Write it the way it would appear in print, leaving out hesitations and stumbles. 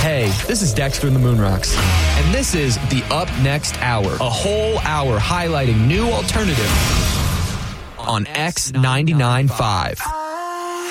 Hey, this is Dexter in the Moonrocks, and this is the Up Next Hour, a whole hour highlighting new alternative on X99.5.